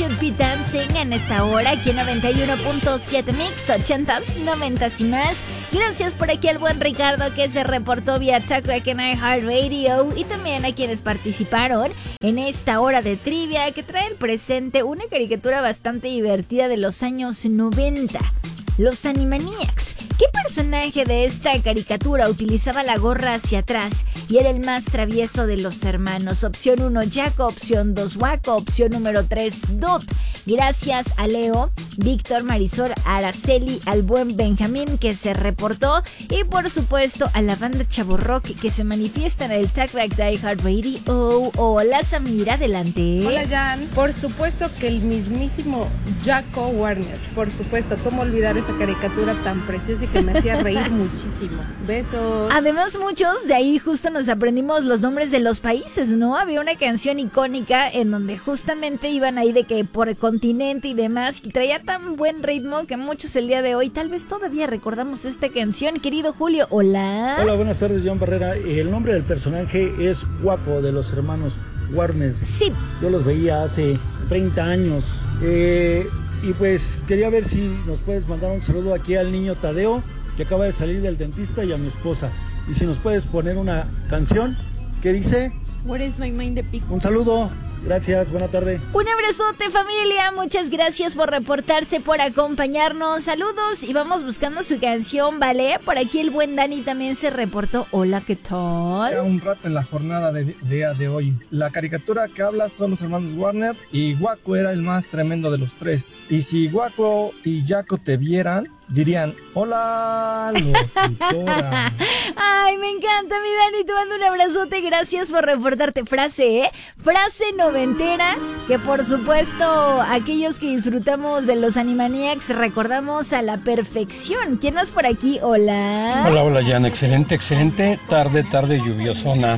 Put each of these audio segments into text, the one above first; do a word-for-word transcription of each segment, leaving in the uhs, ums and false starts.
Should Be Dancing en esta hora aquí en noventa y uno punto siete Mix, ochentas, noventas y más. Gracias por aquí al buen Ricardo que se reportó vía TalkBack en iHeartRadio y también a quienes participaron en esta hora de trivia que trae al presente una caricatura bastante divertida de los años noventa. Los Animaniacs. ¿Qué personaje de esta caricatura utilizaba la gorra hacia atrás y era el más travieso de los hermanos? Opción uno, Jaco. Opción dos, Waco. Opción número tres, Dot. Gracias a Leo, Víctor, Marisol, Araceli, al buen Benjamín que se reportó y por supuesto a la banda Chaborrock que se manifiesta en el TalkBack de iHeartRadio. Oh, hola Samira, adelante. Hola Jan, por supuesto que el mismísimo Jaco Warner, por supuesto, cómo olvidar esa caricatura tan preciosa y que me hacía reír muchísimo. Besos. Además muchos de ahí justo nos aprendimos los nombres de los países, ¿no? Había una canción icónica en donde justamente iban ahí de que por continente y demás y traía tan buen ritmo que muchos el día de hoy tal vez todavía recordamos esta canción. Querido Julio, hola. Hola, buenas tardes, John Barrera. El nombre del personaje es Waco, de los hermanos Warner. Sí. Yo los veía hace treinta años. Eh, y pues quería ver si nos puedes mandar un saludo aquí al niño Tadeo, que acaba de salir del dentista, y a mi esposa. Y si nos puedes poner una canción que dice... What is my mind the pic? Un saludo. Gracias, buena tarde. Un abrazote, familia, muchas gracias por reportarse, por acompañarnos, saludos y vamos buscando su canción, ¿vale? Por aquí el buen Dani también se reportó. Hola, ¿qué tal? Era un rato en la jornada de día de hoy. La caricatura que habla son los hermanos Warner y Waco era el más tremendo de los tres. Y si Waco y Jaco te vieran, dirían, hola, locutora. Ay, me encanta, mi Dani, te mando un abrazote, gracias por reportarte. Frase, ¿eh? Frase noventera, que por supuesto aquellos que disfrutamos de los Animaniacs recordamos a la perfección. ¿Quién más por aquí? Hola. Hola, hola, Jan, excelente, excelente tarde, tarde lluviosona.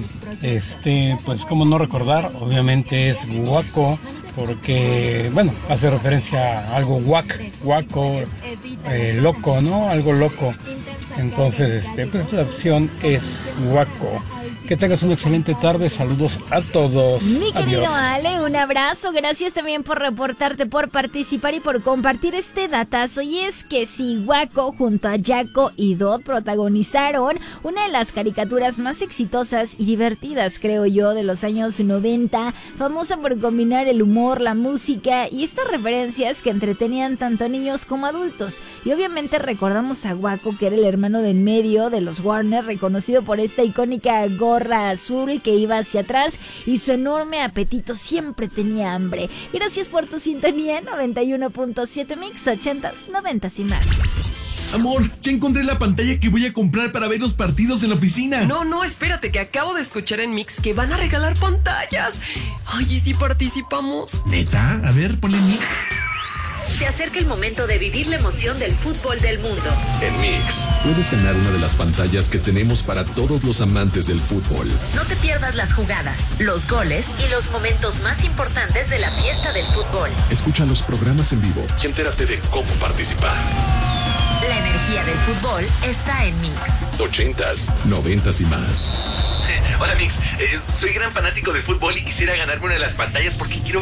Este, pues cómo no recordar, obviamente es Waco, porque, bueno, hace referencia a algo guac, guaco, eh, loco, ¿no? Algo loco. Entonces, este, pues la opción es Waco. Que tengas una excelente tarde, saludos a todos. Mi querido Adiós. Ale, un abrazo, gracias también por reportarte, por participar y por compartir este datazo. Y es que si Waco junto a Jaco y Dot protagonizaron una de las caricaturas más exitosas y divertidas, creo yo, de los años noventa, famosa por combinar el humor, la música y estas referencias que entretenían tanto a niños como a adultos. Y obviamente recordamos a Waco, que era el hermano de en medio de los Warner, reconocido por esta icónica gorra azul que iba hacia atrás y su enorme apetito, siempre tenía hambre. Gracias por tu sintonía, noventa y uno punto siete Mix, ochentas, noventas y más. Amor, ya encontré la pantalla que voy a comprar para ver los partidos en la oficina. No, no, espérate, que acabo de escuchar en Mix que van a regalar pantallas. Ay, ¿y si participamos? ¿Neta? A ver, ponle Mix. Se acerca el momento de vivir la emoción del fútbol del mundo. En Mix, puedes ganar una de las pantallas que tenemos para todos los amantes del fútbol. No te pierdas las jugadas, los goles y los momentos más importantes de la fiesta del fútbol. Escucha los programas en vivo y entérate de cómo participar. La energía del fútbol está en Mix. Ochentas, noventas y más. Hola Mix, eh, soy gran fanático de fútbol y quisiera ganarme una de las pantallas porque quiero